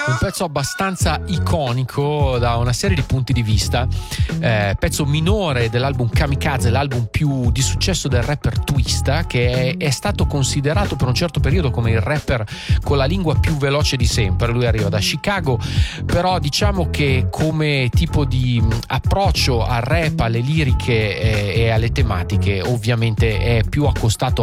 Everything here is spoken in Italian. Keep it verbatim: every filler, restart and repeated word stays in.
un pezzo abbastanza iconico da una serie di punti di vista, eh, pezzo minore dell'album Kamikaze, l'album più di successo del rapper Twista, che è, è stato considerato per un certo periodo come il rapper con la lingua più veloce di sempre. Lui arriva da Chicago, però diciamo che come tipo di approccio al rap, alle liriche e, e alle tematiche ovviamente è più accostato